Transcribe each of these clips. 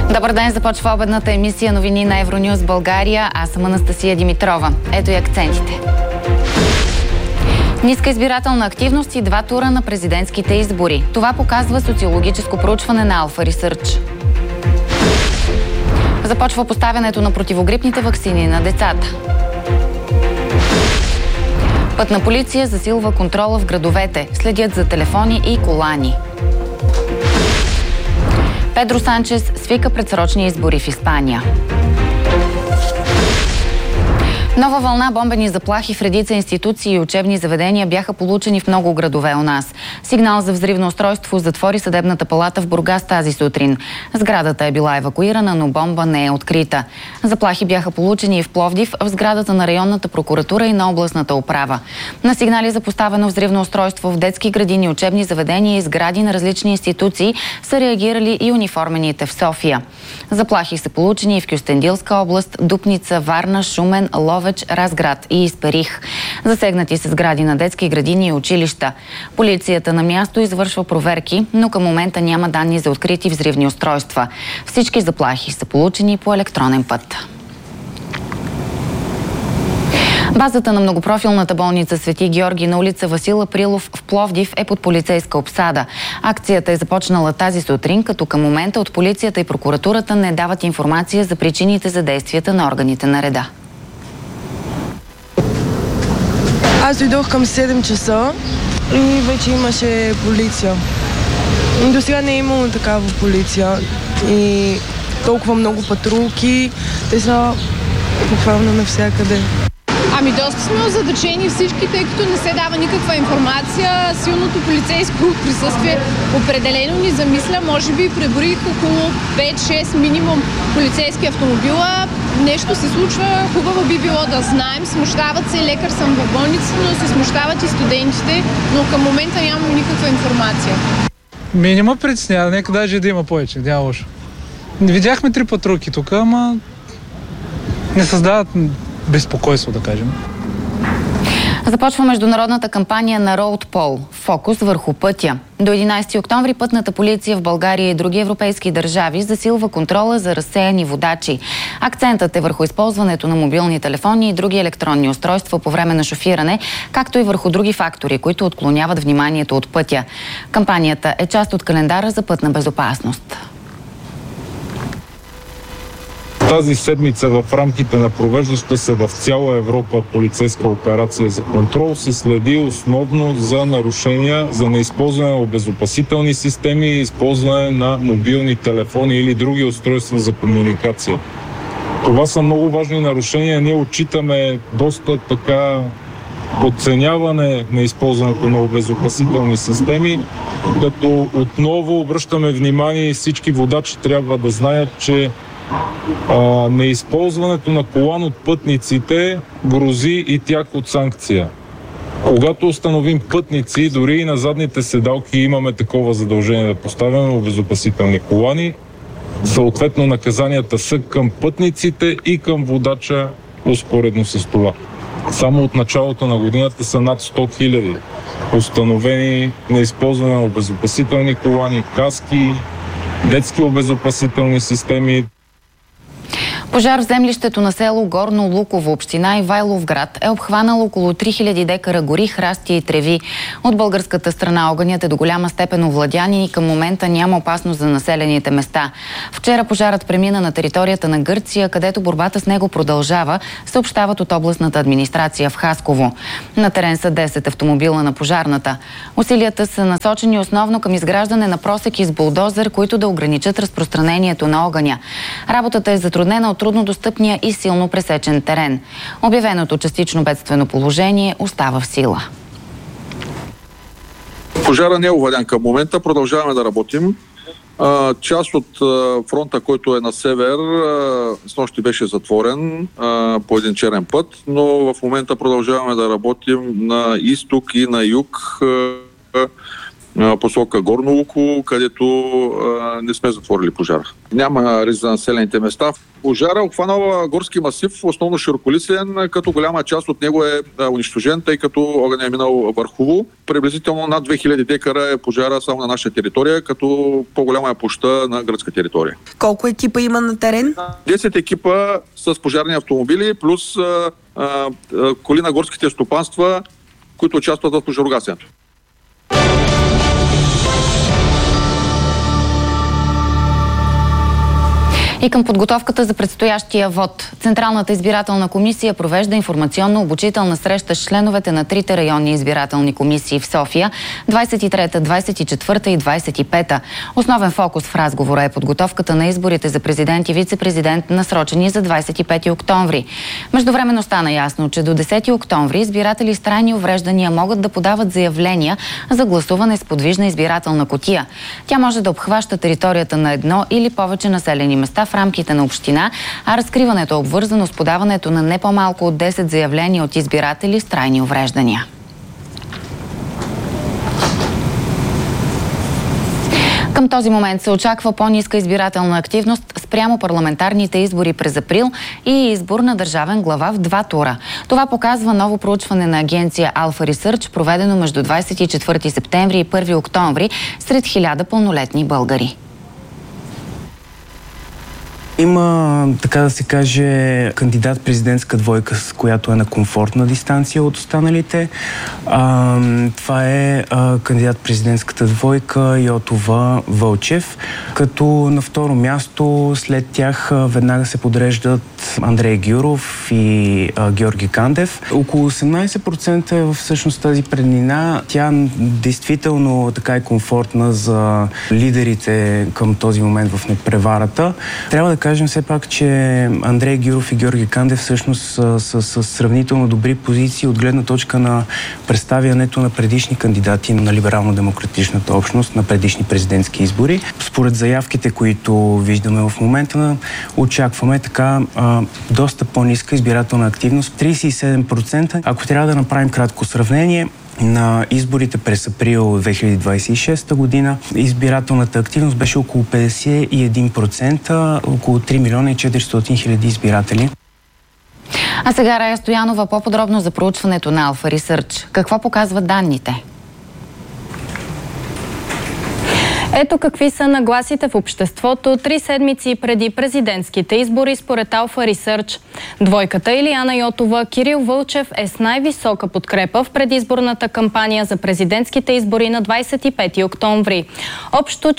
Добър ден, започва обедната емисия новини на Евронюз България. Аз съм Анастасия Димитрова. Ето и акцентите. Ниска избирателна активност и 2 тура на президентските избори. Това показва социологическо проучване на Alpha Research. Започва поставянето на противогрипните ваксини на децата. Пътна полиция засилва контрола в градовете. Следят за телефони и колани. Педро Санчес свика предсрочни избори в Испания. Нова вълна бомбени заплахи в редица институции и учебни заведения бяха получени в много градове у нас. Сигнал за взривно устройство затвори съдебната палата в Бургас тази сутрин. Сградата е била евакуирана, но бомба не е открита. Заплахи бяха получени и в Пловдив, в сградата на районната прокуратура и на областната управа. На сигнали за поставено взривно устройство в детски градини, учебни заведения и сгради на различни институции са реагирали и униформените в София. Заплахи са получени и в Кюстендилска област, Дупница, Варна, Шумен, Ловеч, Разград и Исперих. Засегнати са сгради на детски градини и училища. Полицията на място извършва проверки, но към момента няма данни за открити взривни устройства. Всички заплахи са получени по електронен път. Базата на многопрофилната болница Свети Георги на улица Васил Априлов в Пловдив е под полицейска обсада. Акцията е започнала тази сутрин, като към момента от полицията и прокуратурата не дават информация за причините за действията на органите на реда. Аз дойдох към 7 часа и вече имаше полиция. До сега не е имало такава полиция и толкова много патрулки. Те са буквално навсякъде. Ами доста сме озадачени всички, тъй като не се дава никаква информация. Силното полицейско присъствие определено ни замисля. Може би преброих около 5-6 минимум полицейски автомобила. Нещо се случва, хубаво би било да знаем. Смущават се, лекар съм в болница, но се смущават и студентите, но към момента нямам никаква информация. Не ме притеснява, нека даже да има повече, няма лошо. Видяхме 3 патрулки тук, ама не създават безпокойство, да кажем. Започва международната кампания на RoadPol – фокус върху пътя. До 11 октомври пътната полиция в България и други европейски държави засилва контрола за разсеяни водачи. Акцентът е върху използването на мобилни телефони и други електронни устройства по време на шофиране, както и върху други фактори, които отклоняват вниманието от пътя. Кампанията е част от календара за пътна безопасност. Тази седмица в рамките на провеждаща се в цяла Европа полицейска операция за контрол се следи основно за нарушения за неизползване на обезопасителни системи и използване на мобилни телефони или други устройства за комуникация. Това са много важни нарушения. Ние отчитаме доста така подценяване на използването на обезопасителни системи, като отново обръщаме внимание и всички водачи трябва да знаят, че неизползването на колан от пътниците грози и тях от санкция. Когато установим пътници, дори и на задните седалки имаме такова задължение да поставяме обезопасителни колани, съответно наказанията са към пътниците и към водача успоредно с това. Само от началото на годината са над 100 000 установени неизползване на обезопасителни колани, каски, детски обезопасителни системи. Пожар в землището на село Горно Луково, община Ивайловград, е обхванал около 3000 декара гори, храсти и треви. От българската страна огънят е до голяма степен овладян и към момента няма опасност за населените места. Вчера пожарът премина на територията на Гърция, където борбата с него продължава, съобщават от областната администрация в Хасково. На терен са 10 автомобила на пожарната. Усилията са насочени основно към изграждане на просеки с булдозер, които да ограничат разпространението на огъня. Работата е затруднена от труднодостъпния и силно пресечен терен. Обявеното частично бедствено положение остава в сила. Пожара не е овладян към момента. Продължаваме да работим. Част от фронта, който е на север, снощи беше затворен по един черен път, но в момента продължаваме да работим на изток и на юг посока Горно Луково, където не сме затворили пожара. Няма риск за населените места. Пожара обхванала горски масив, основно широколистен, като голяма част от него е унищожен, тъй като огън е минал върхово. Приблизително над 2000 декара е пожара само на наша територия, като по-голяма е площта на гръцка територия. Колко екипа има на терен? 10 екипа с пожарни автомобили, плюс коли на горските стопанства, които участват в пожарогасенето. И към подготовката за предстоящия вод. Централната избирателна комисия провежда информационно-обучителна среща с членовете на трите районни избирателни комисии в София 23-та, 24-та и 25-та. Основен фокус в разговора е подготовката на изборите за президент и вице-президент, насрочени за 25 октомври. Междувременно стана ясно, че до 10 октомври избиратели с трайни увреждания могат да подават заявления за гласуване с подвижна избирателна кутия. Тя може да обхваща територията на едно или повече населени места в рамките на община, а разкриването е обвързано с подаването на не по-малко от 10 заявления от избиратели с трайни увреждания. Към този момент се очаква по-ниска избирателна активност спрямо парламентарните избори през април и избор на държавен глава в 2 тура. Това показва ново проучване на агенция Alpha Research, проведено между 24 септември и 1 октомври сред 1000 пълнолетни българи. Има, така да се каже, кандидат-президентска двойка, с която е на комфортна дистанция от останалите. Това е кандидат-президентската двойка Йотова Вълчев, като на второ място след тях веднага се подреждат Андрей Гюров и Георги Кандев. Около 18% е всъщност тази преднина. Тя действително така е комфортна за лидерите към този момент в надпреварата. Трябва да кажем все пак, че Андрей Гюров и Георги Кандев всъщност са сравнително добри позиции от гледна точка на представянето на предишни кандидати на либерално-демократичната общност на предишни президентски избори. Според заявките, които виждаме в момента, очакваме така доста по-ниска избирателна активност. 37%. Ако трябва да направим кратко сравнение, на изборите през април 2026 година избирателната активност беше около 51%, около 3 милиона и 400 хиляди избиратели. А сега Рая Стоянова по-подробно за проучването на Alpha Research. Какво показват данните? Ето какви са нагласите в обществото 3 седмици преди президентските избори според Alpha Research. Двойката Илияна Йотова Кирил Вълчев е с най-висока подкрепа в предизборната кампания за президентските избори на 25 октомври. Общо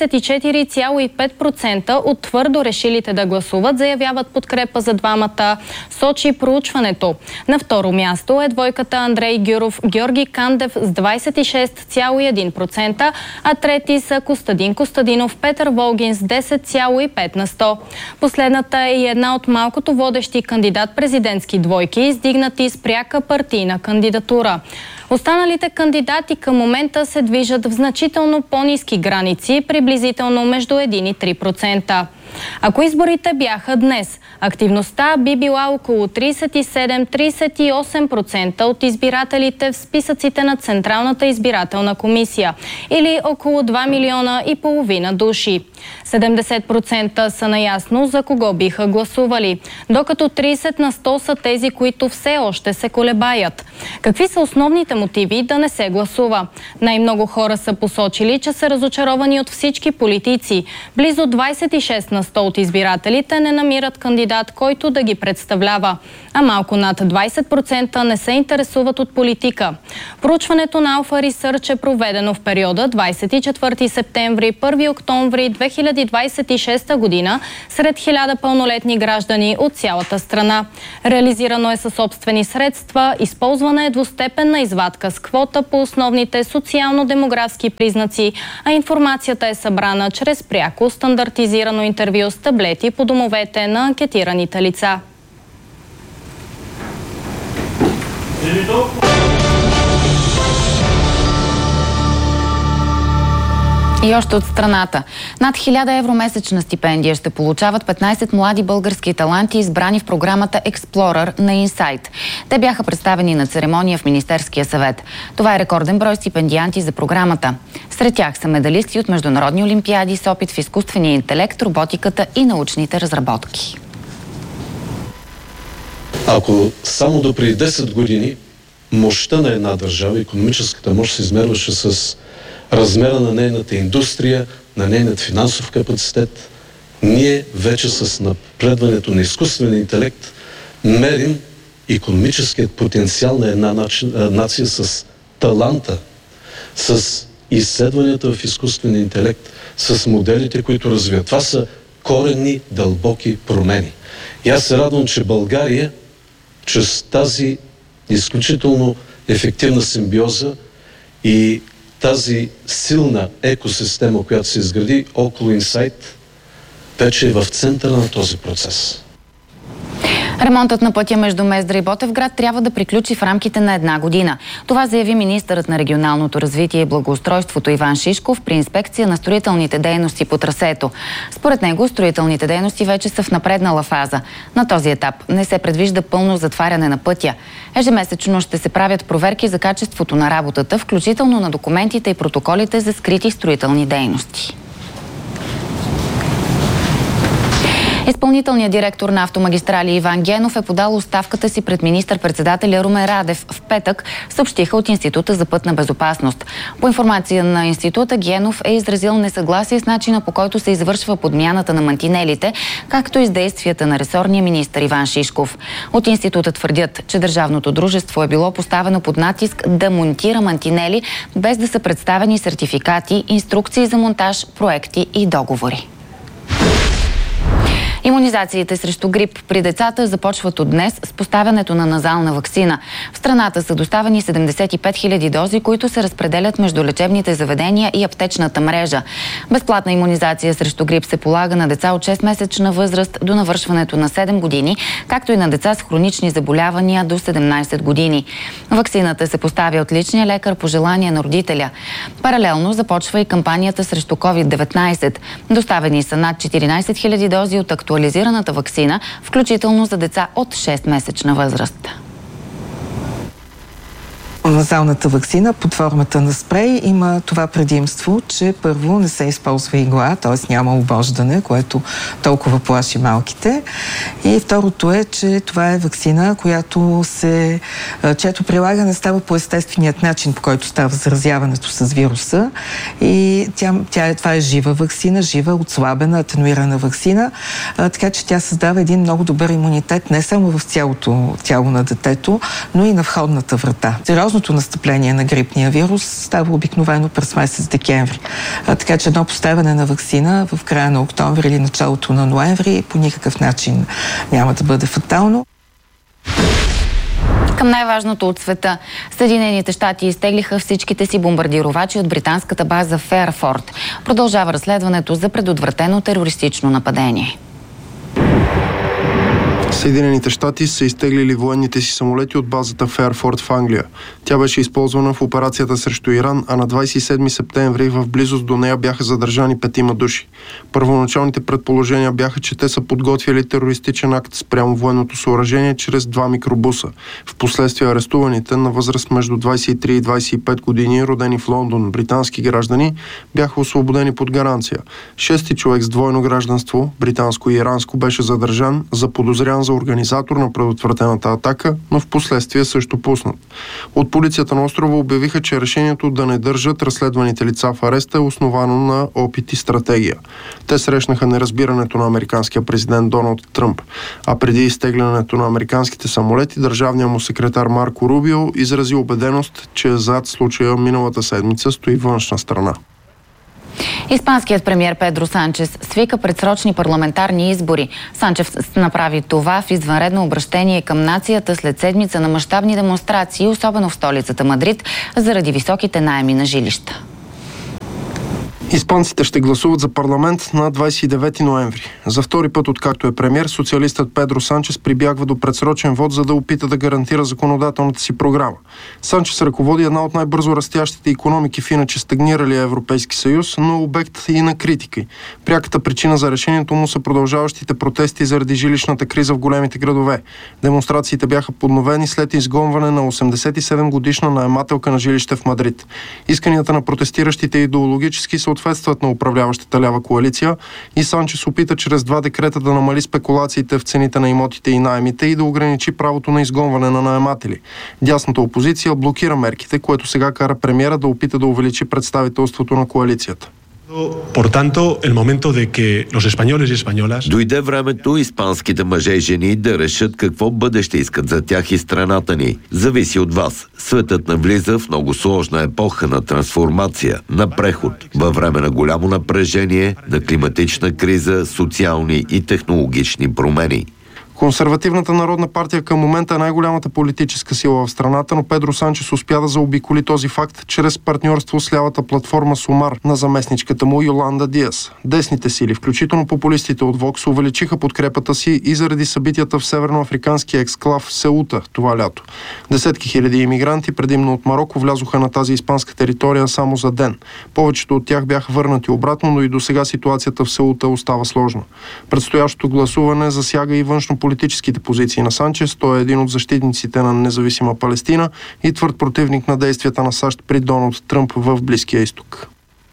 44,5% от твърдо решилите да гласуват заявяват подкрепа за двамата, сочи проучването. На второ място е двойката Андрей Гюров Георги Кандев с 26,1%, а трети са Костадин Костадинов Петър Волгин с 10,5%. Последната е и една от малкото водещи кандидат-президентски двойки, издигнати с пряка партийна кандидатура. Останалите кандидати към момента се движат в значително по-ниски граници, приблизително между 1 и 3%. Ако изборите бяха днес, активността би била около 37-38% от избирателите в списъците на Централната избирателна комисия или около 2 милиона и половина души. 70% са наясно за кого биха гласували, докато 30% са тези, които все още се колебаят. Какви са основните мотиви да не се гласува? Най-много хора са посочили, че са разочаровани от всички политици. Близо 26% от избирателите не намират кандидат, който да ги представлява, а малко над 20% не се интересуват от политика. Проучването на Alpha Research е проведено в периода 24 септември – 1 октомври 2026 година сред 1000 пълнолетни граждани от цялата страна. Реализирано е със собствени средства, използвана е двустепенна извадка с квота по основните социално-демографски признаци, а информацията е събрана чрез пряко стандартизирано интервю с таблети по домовете на анкетираните лица. И още от страната. Над 1000 евро месечна стипендия ще получават 15 млади български таланти, избрани в програмата Explorer на Insight. Те бяха представени на церемония в Министерския съвет. Това е рекорден брой стипендианти за програмата. Сред тях са медалисти от международни олимпиади с опит в изкуствения интелект, роботиката и научните разработки. Ако само до преди 10 години мощта на една държава, икономическата мощ, се измерваше с размера на нейната индустрия, на нейният финансов капацитет, ние вече с напредването на изкуствения интелект мерим икономическият потенциал на една нация с таланта, с изследванията в изкуствения интелект, с моделите, които развиват. Това са коренни, дълбоки промени. И аз се радвам, че България чрез тази изключително ефективна симбиоза и тази силна екосистема, която се изгради около Insight, вече е в центъра на този процес. Ремонтът на пътя между Мездра и Ботевград трябва да приключи в рамките на 1 година. Това заяви министърът на регионалното развитие и благоустройството Иван Шишков при инспекция на строителните дейности по трасето. Според него строителните дейности вече са в напреднала фаза. На този етап не се предвижда пълно затваряне на пътя. Ежемесечно ще се правят проверки за качеството на работата, включително на документите и протоколите за скрити строителни дейности. Изпълнителният директор на Автомагистрали Иван Генов е подал оставката си пред министър-председателя Румен Радев. В петък, съобщиха от Института за пътна безопасност. По информация на Института, Генов е изразил несъгласие с начина, по който се извършва подмяната на мантинелите, както и с действията на ресорния министър Иван Шишков. От Института твърдят, че държавното дружество е било поставено под натиск да монтира мантинели, без да са представени сертификати, инструкции за монтаж, проекти и договори. Имунизациите срещу грип при децата започват от днес с поставянето на назална ваксина. В страната са доставени 75 000 дози, които се разпределят между лечебните заведения и аптечната мрежа. Безплатна имунизация срещу грип се полага на деца от 6-месечна възраст до навършването на 7 години, както и на деца с хронични заболявания до 17 години. Ваксината се поставя от личния лекар по желание на родителя. Паралелно започва и кампанията срещу COVID-19. Доставени са над 14 000 дози от актуализираната ваксина, включително за деца от 6-месечна възраст. Назалната ваксина под формата на спрей има това предимство, че първо не се използва игла, т.е. няма обождане, което толкова плаши малките. И второто е, че това е ваксина, чието прилагане става по естественият начин, по който става заразяването с вируса. И това е жива ваксина, жива, отслабена, атенуирана ваксина, така че тя създава един много добър имунитет не само в цялото тяло на детето, но и на входната врата. Сериозното настъпление на грипния вирус става обикновено през месец декември. Така че едно поставяне на ваксина в края на октомври или началото на ноември по никакъв начин няма да бъде фатално. Към най-важното от света. Съединените щати изтеглиха всичките си бомбардировачи от британската база Фейерфорд. Продължава разследването за предотвратено терористично нападение. Съединените щати са изтеглили военните си самолети от базата Фейерфорд в Англия. Тя беше използвана в операцията срещу Иран, а на 27 септември в близост до нея бяха задържани 5 души. Първоначалните предположения бяха, че те са подготвили терористичен акт спрямо военното съоръжение чрез 2 микробуса. Впоследствие арестуваните на възраст между 23 и 25 години, родени в Лондон, британски граждани, бяха освободени под гаранция. 6-ти човек с двойно гражданство, британско и иранско, беше задържан, заподозрян за организатор на предотвратената атака, но в последствие също пуснат. От полицията на острова обявиха, че решението да не държат разследваните лица в ареста е основано на опит и стратегия. Те срещнаха неразбирането на американския президент Доналд Тръмп, а преди изтеглянето на американските самолети, държавният му секретар Марко Рубио изрази убеденост, че зад случая миналата седмица стои външна страна. Испанският премиер Педро Санчес свика предсрочни парламентарни избори. Санчес направи това в извънредно обращение към нацията след седмица на мащабни демонстрации, особено в столицата Мадрид, заради високите наеми на жилища. Испанците ще гласуват за парламент на 29 ноември. За втори път, откакто е премиер, социалистът Педро Санчес прибягва до предсрочен вод, за да опита да гарантира законодателната си програма. Санчес ръководи една от най-бързо растящите икономики в иначе стагниралия Европейски съюз, но обект и на критики. Пряката причина за решението му са продължаващите протести заради жилищната криза в големите градове. Демонстрациите бяха подновени след изгонване на 87-годишна наемателка на жилище в Мадрид. Исканията на протестиращите идеологически съответстват на управляващата лява коалиция и Санчес опита чрез 2 декрета да намали спекулациите в цените на имотите и наемите и да ограничи правото на изгонване на наематели. Дясната опозиция блокира мерките, което сега кара премиера да опита да увеличи представителството на коалицията. Дойде времето испанските мъже и жени да решат какво бъдеще искат за тях и страната ни. Зависи от вас. Светът навлиза в много сложна епоха на трансформация, на преход, във време на голямо напрежение, на климатична криза, социални и технологични промени. Консервативната народна партия към момента е най-голямата политическа сила в страната, но Педро Санчес успя да заобиколи този факт чрез партньорство с лявата платформа Сумар на заместничката му Йоланда Диас. Десните сили, включително популистите от Вокс, увеличиха подкрепата си и заради събитията в северноафриканския ексклав Сеута това лято. Десетки хиляди имигранти, предимно от Мароко, влязоха на тази испанска територия само за ден. Повечето от тях бяха върнати обратно, но и до сега ситуацията в Сеута остава сложна. Предстоящото гласуване засяга и външнополитическите позиции на Санчес. Той е един от защитниците на независима Палестина и твърд противник на действията на САЩ при Доналд Тръмп в Близкия изток.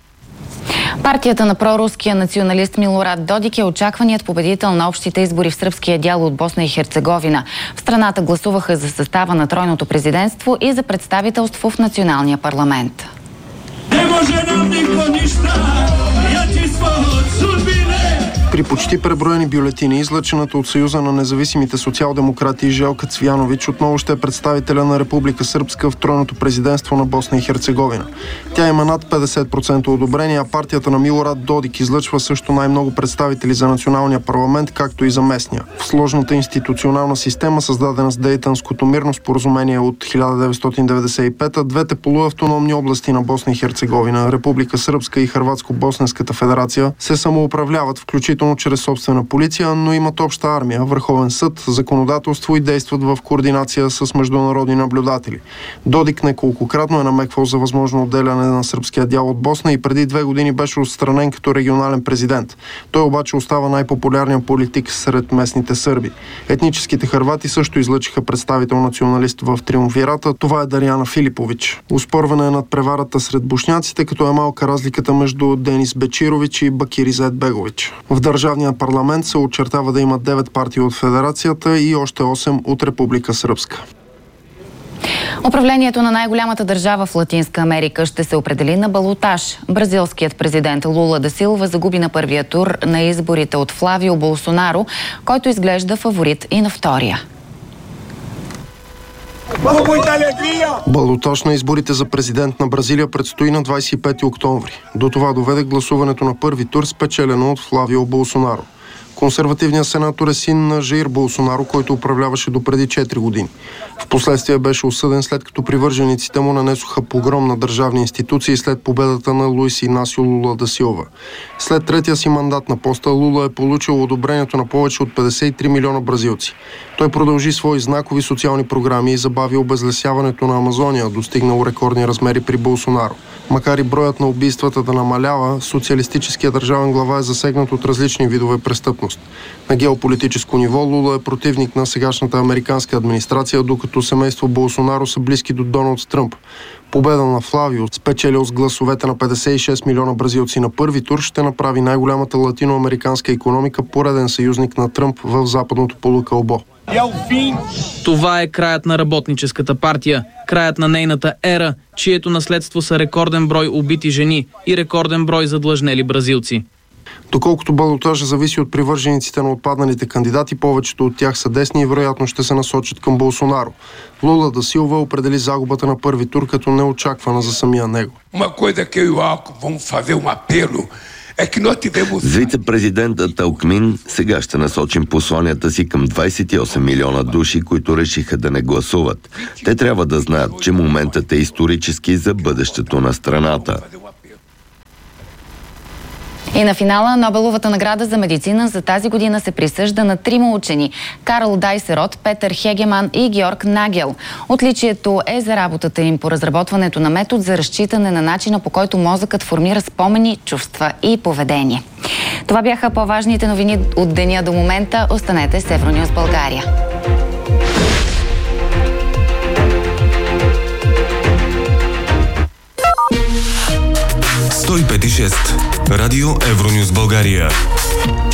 Партията на проруския националист Милорад Додик е очакваният победител на общите избори в сръбския дял от Босна и Херцеговина. В страната гласуваха за състава на тройното президентство и за представителство в националния парламент. Не може нам нико ништа, јачество од судбине. При почти преброени бюлетини, излъчената от Съюза на независимите социал-демократи Желка Цвянович отново ще е представителя на Република Сръбска в тройното президентство на Босна и Херцеговина. Тя има над 50% одобрение, а партията на Милорад Додик излъчва също най-много представители за националния парламент, както и за местния. В сложната институционална система, създадена с Дейтънското мирно споразумение от 1995, двете полуавтономни области на Босна и Херцеговина, Република Сръбска и Хърватско-Босненската федерация, се самоуправляват, включително чрез собствена полиция, но имат обща армия, върховен съд, законодателство и действат в координация с международни наблюдатели. Додик неколкократно е намеквал за възможно отделяне на сръбския дял от Босна и преди 2 години беше отстранен като регионален президент. Той обаче остава най-популярният политик сред местните сърби. Етническите хървати също излъчиха представител националист в триумвирата. Това е Дарияна Филипович. Оспорване е над преварата сред бошняците, като е малка разликата между Денис Бечирович и Бакиризет Бегович. В държавния парламент се очертава да има 9 партии от Федерацията и още 8 от Република Сръбска. Управлението на най-голямата държава в Латинска Америка ще се определи на балотаж. Бразилският президент Лула да Силва загуби на първия тур на изборите от Флавио Болсонаро, който изглежда фаворит и на втория. Балотаж на изборите за президент на Бразилия предстои на 25 октомври. До това доведе гласуването на първи тур, спечелено от Флавио Болсонаро. Консервативният сенатор е син на Жаир Болсонаро, който управляваше допреди 4 години. Впоследствие беше осъден, след като привържениците му нанесоха погром на държавни институции след победата на Луис Инасио Лула да Силва. След третия си мандат на поста, Лула е получил одобрението на повече от 53 милиона бразилци. Той продължи свои знакови социални програми и забави обезлесяването на Амазония, достигнало рекордни размери при Болсонаро. Макар и броят на убийствата да намалява, социалистическият държавен глава е засегнат от различни видове престъпност. На геополитическо ниво Лула е противник на сегашната американска администрация, докато семейство Болсонаро са близки до Доналд Тръмп. Победа на Флавио, спечелил с гласовете на 56 милиона бразилци на първи тур, ще направи най-голямата латиноамериканска икономика пореден съюзник на Тръмп в западното полукълбо. Това е краят на Работническата партия, краят на нейната ера, чието наследство са рекорден брой убити жени и рекорден брой задлъжнели бразилци. Доколкото балотажа зависи от привържениците на отпадналите кандидати, повечето от тях са десни и вероятно ще се насочат към Болсонаро. Лула да Силва определи загубата на първи тур като неочаквана за самия него. С вице-президентът Алкмин сега ще насочим посланията си към 28 милиона души, които решиха да не гласуват. Те трябва да знаят, че моментът е исторически за бъдещето на страната. И на финала Нобеловата награда за медицина за тази година се присъжда на 3 учени – Карл Дайсерот, Петър Хегеман и Георг Нагел. Отличието е за работата им по разработването на метод за разчитане на начина, по който мозъкът формира спомени, чувства и поведение. Това бяха по-важните новини от деня до момента. Останете с Евронюс България. 105,6. Радио Евронюс България.